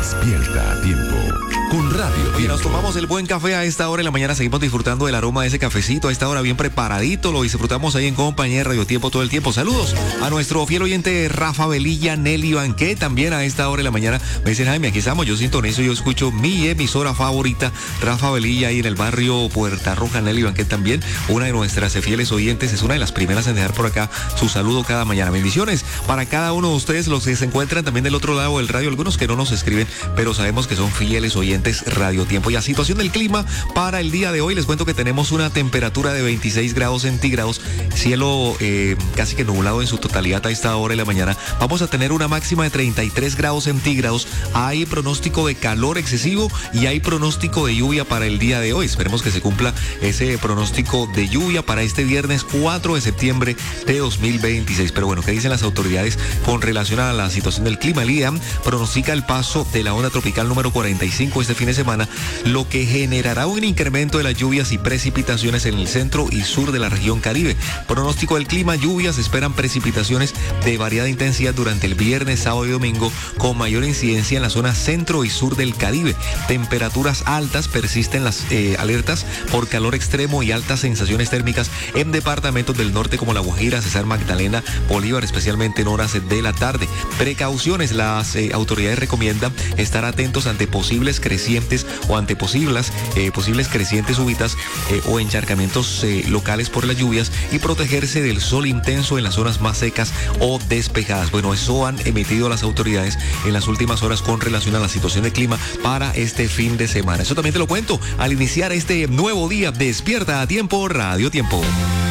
Despierta a tiempo con Radio Tiempo. Oye, nos tomamos el buen café a esta hora de la mañana, seguimos disfrutando del aroma de ese cafecito a esta hora bien preparadito, lo disfrutamos ahí en compañía de Radio Tiempo todo el tiempo. Saludos a nuestro fiel oyente Rafa Velilla, Nelly Banquet, también a esta hora de la mañana. Me dicen, Jaime, aquí estamos, yo sintonizo, yo escucho mi emisora favorita, Rafa Velilla, ahí en el barrio Puerta Roja. Nelly Banquet también, una de nuestras fieles oyentes, es una de las primeras en dejar por acá su saludo cada mañana. Bendiciones para cada uno de ustedes, los que se encuentran también del otro lado del radio, algunos que no nos escriben, pero sabemos que son fieles oyentes Radio Tiempo. Y a situación del clima para el día de hoy, les cuento que tenemos una temperatura de 26 grados centígrados, cielo casi que nublado en su totalidad a esta hora de la mañana. Vamos a tener una máxima de 33 grados centígrados. Hay pronóstico de calor excesivo y hay pronóstico de lluvia para el día de hoy. Esperemos que se cumpla ese pronóstico de lluvia para este viernes 4 de septiembre de 2026. Pero bueno, ¿qué dicen las autoridades con relación a la situación del clima? El IDEAM pronostica el paso de la onda tropical número 45 este fin de semana, lo que generará un incremento de las lluvias y precipitaciones en el centro y sur de la región Caribe. Pronóstico del clima: lluvias, esperan precipitaciones de variada intensidad durante el viernes, sábado y domingo, con mayor incidencia en la zona centro y sur del Caribe. Temperaturas altas, persisten las alertas por calor extremo y altas sensaciones térmicas en departamentos del norte como La Guajira, Cesar, Magdalena, Bolívar, especialmente en horas de la tarde. Precauciones: las autoridades recomiendan estar atentos ante posibles crecientes o ante posibles crecientes súbitas o encharcamientos locales por las lluvias, y protegerse del sol intenso en las zonas más secas o despejadas. Bueno, eso han emitido las autoridades en las últimas horas con relación a la situación de clima para este fin de semana. Eso también te lo cuento al iniciar este nuevo día. Despierta a tiempo, Radio Tiempo.